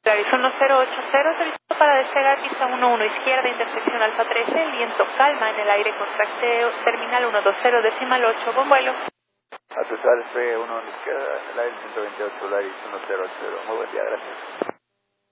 Polaris 1080, solicito para despegar pista 11 izquierda, intersección Alfa 13, viento calma en el aire con tracteo, terminal 120, decimal 8, con vuelo. A tu Alfa 1 izquierda, el aire 128, Polaris 1080. Muy buen día, gracias.